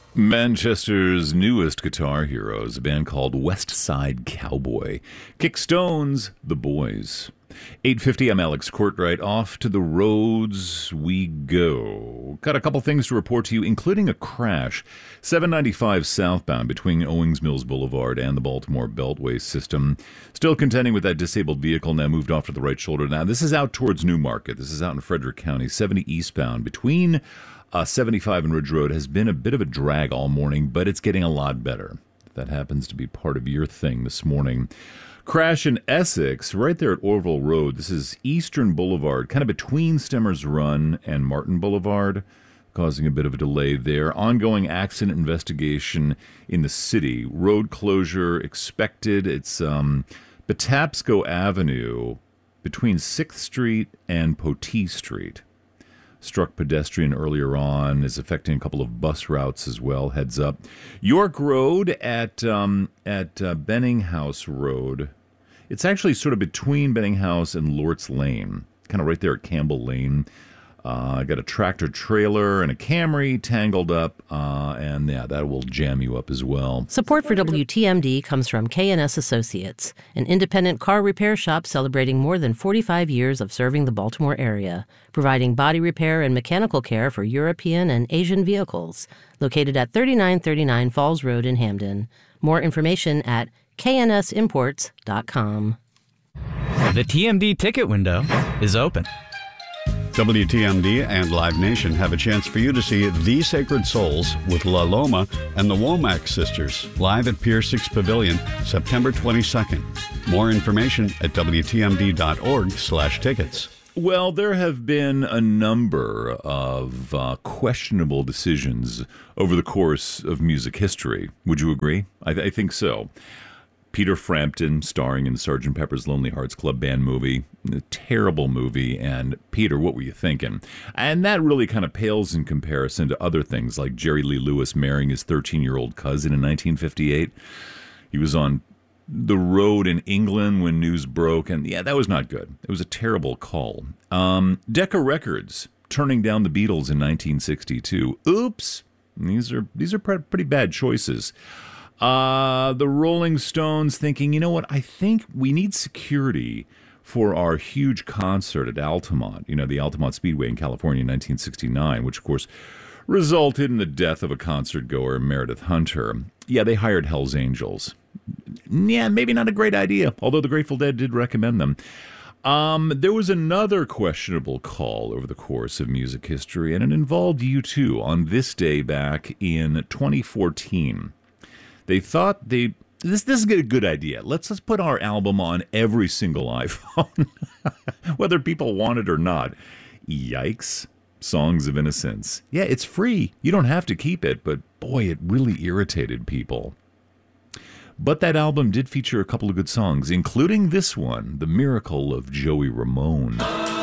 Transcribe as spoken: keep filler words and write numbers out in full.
Manchester's newest guitar heroes, a band called West Side Cowboy. Kick Stones, The Boys. eight fifty, I'm Alex Courtwright. Off to the roads we go. Got a couple things to report to you, including a crash. seven ninety-five southbound between Owings Mills Boulevard and the Baltimore Beltway system. Still contending with that disabled vehicle, now moved off to the right shoulder. Now, this is out towards Newmarket. This is out in Frederick County. seventy eastbound between uh, seventy-five and Ridge Road has been a bit of a drag all morning, but it's getting a lot better. If that happens to be part of your thing this morning. Crash in Essex, right there at Orville Road. This is Eastern Boulevard, kind of between Stemmers Run and Martin Boulevard, causing a bit of a delay there. Ongoing accident investigation in the city. Road closure expected. It's um, Patapsco Avenue between sixth Street and Potee Street. Struck pedestrian earlier on, is affecting a couple of bus routes as well. Heads up. York Road at um, at uh, Benninghouse Road. It's actually sort of between Benninghouse and Lortz Lane, kind of right there at Campbell Lane. Uh, I got a tractor trailer and a Camry tangled up, uh, and yeah, that will jam you up as well. Support for W T M D comes from K and S Associates, an independent car repair shop celebrating more than forty-five years of serving the Baltimore area, providing body repair and mechanical care for European and Asian vehicles. Located at thirty-nine thirty-nine Falls Road in Hamden. More information at K N S imports dot com. The T M D ticket window is open. W T M D and Live Nation have a chance for you to see The Sacred Souls with La Loma and the Womack Sisters live at Pier six Pavilion, September twenty-second. More information at W T M D dot org slash tickets. Well, there have been a number of uh, questionable decisions over the course of music history. Would you agree? I, th- I think so. Peter Frampton, starring in Sergeant Pepper's Lonely Hearts Club Band movie. A terrible movie. And Peter, what were you thinking? And that really kind of pales in comparison to other things like Jerry Lee Lewis marrying his thirteen-year-old cousin in nineteen fifty-eight. He was on the road in England when news broke. And yeah, that was not good. It was a terrible call. Um, Decca Records turning down the Beatles in nineteen sixty-two. Oops. These are, these are pre- pretty bad choices. Uh, the Rolling Stones thinking, you know what, I think we need security for our huge concert at Altamont, you know, the Altamont Speedway in California in nineteen sixty-nine, which, of course, resulted in the death of a concert goer, Meredith Hunter. Yeah, they hired Hell's Angels. Yeah, maybe not a great idea, although the Grateful Dead did recommend them. Um, there was another questionable call over the course of music history, and it involved U two on this day back in twenty fourteen. They thought they this this is a good idea. Let's let's put our album on every single iPhone, whether people want it or not. Yikes! Songs of Innocence. Yeah, it's free. You don't have to keep it, but boy, it really irritated people. But that album did feature a couple of good songs, including this one, "The Miracle of Joey Ramone."